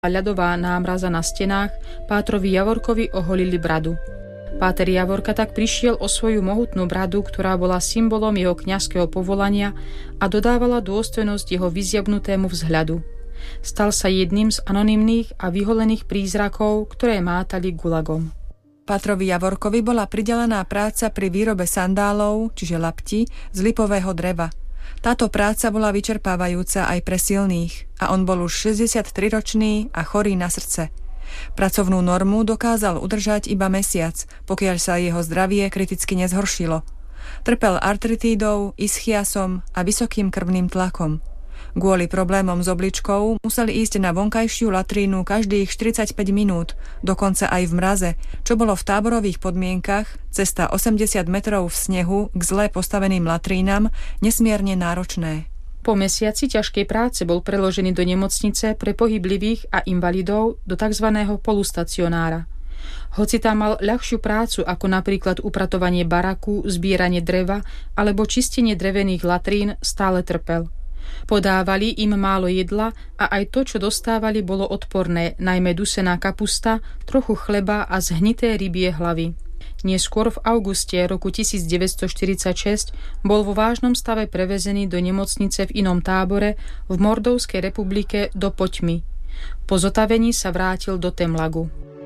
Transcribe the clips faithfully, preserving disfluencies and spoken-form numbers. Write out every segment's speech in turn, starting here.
ľadová námraza na stenách, Pátrovi Javorkovi oholili bradu. Páter Javorka tak prišiel o svoju mohutnú bradu, ktorá bola symbolom jeho kňazského povolania a dodávala dôstojnosť jeho vyzjabnutému vzhľadu. Stal sa jedným z anonymných a vyholených prízrakov, ktoré mátali gulagom. Pátrovi Javorkovi bola pridelená práca pri výrobe sandálov, čiže lapti, z lipového dreva. Táto práca bola vyčerpávajúca aj pre silných a on bol už šesťdesiattriročný a chorý na srdce. Pracovnú normu dokázal udržať iba mesiac, pokiaľ sa jeho zdravie kriticky nezhoršilo. Trpel artritídou, ischiasom a vysokým krvným tlakom. Kvôli problémom s obličkou museli ísť na vonkajšiu latrínu každých štyridsaťpäť minút, dokonca aj v mraze, čo bolo v táborových podmienkach, cesta osemdesiat metrov v snehu k zle postaveným latrínam, nesmierne náročné. Po mesiaci ťažkej práce bol preložený do nemocnice pre pohyblivých a invalidov do tzv. Polustacionára. Hoci tam mal ľahšiu prácu ako napríklad upratovanie baraku, zbieranie dreva alebo čistenie drevených latrín, stále trpel. Podávali im málo jedla a aj to, čo dostávali, bolo odporné, najmä dusená kapusta, trochu chleba a zhnité rybie hlavy. Neskôr v auguste roku devätnásťstoštyridsaťšesť bol vo vážnom stave prevezený do nemocnice v inom tábore v Mordovskej republike do Poťmy. Po zotavení sa vrátil do Temlagu.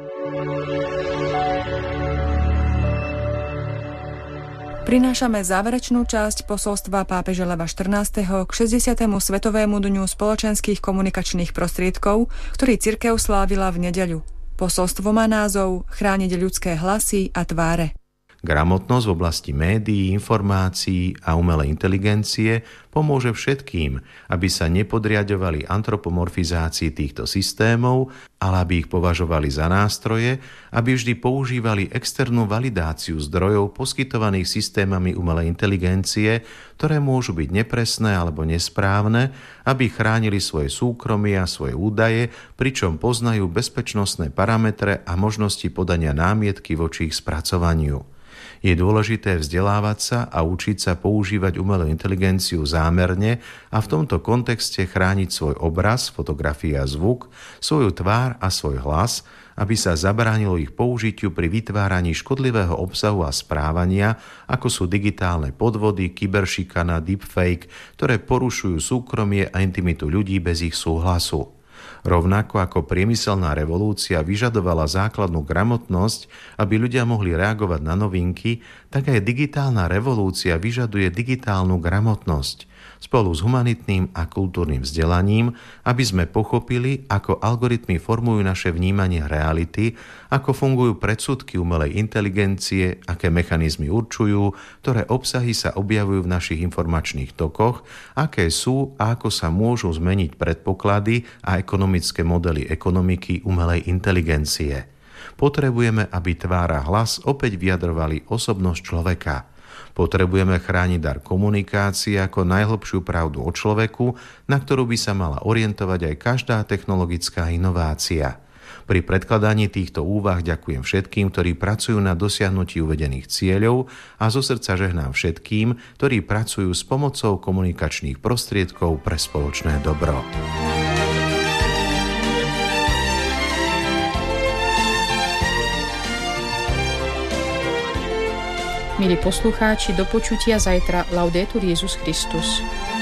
Prinášame záverečnú časť posolstva pápeža Leva štrnásteho k šesťdesiatemu Svetovému dňu spoločenských komunikačných prostriedkov, ktorý cirkev slávila v nedeľu. Posolstvo má názov Chrániť ľudské hlasy a tváre. Gramotnosť v oblasti médií, informácií a umelej inteligencie pomôže všetkým, aby sa nepodriadovali antropomorfizácii týchto systémov, ale aby ich považovali za nástroje, aby vždy používali externú validáciu zdrojov poskytovaných systémami umelej inteligencie, ktoré môžu byť nepresné alebo nesprávne, aby chránili svoje súkromie a svoje údaje, pričom poznajú bezpečnostné parametre a možnosti podania námietky voči ich spracovaniu. Je dôležité vzdelávať sa a učiť sa používať umelú inteligenciu zámerne a v tomto kontexte chrániť svoj obraz, fotografia a zvuk, svoju tvár a svoj hlas, aby sa zabránilo ich použitiu pri vytváraní škodlivého obsahu a správania, ako sú digitálne podvody, kyberšikana, deepfake, ktoré porušujú súkromie a intimitu ľudí bez ich súhlasu. Rovnako ako priemyselná revolúcia vyžadovala základnú gramotnosť, aby ľudia mohli reagovať na novinky, tak aj digitálna revolúcia vyžaduje digitálnu gramotnosť spolu s humanitným a kultúrnym vzdelaním, aby sme pochopili, ako algoritmy formujú naše vnímanie reality, ako fungujú predsudky umelej inteligencie, aké mechanizmy určujú, ktoré obsahy sa objavujú v našich informačných tokoch, aké sú a ako sa môžu zmeniť predpoklady a ekonomické modely ekonomiky umelej inteligencie. Potrebujeme, aby tvár a hlas opäť vyjadrovali osobnosť človeka. Potrebujeme chrániť dar komunikácie ako najhlbšiu pravdu o človeku, na ktorú by sa mala orientovať aj každá technologická inovácia. Pri predkladaní týchto úvah ďakujem všetkým, ktorí pracujú na dosiahnutí uvedených cieľov a zo srdca žehnám všetkým, ktorí pracujú s pomocou komunikačných prostriedkov pre spoločné dobro. Milí poslucháči, do počutia zajtra. Laudetur Jesus Christus.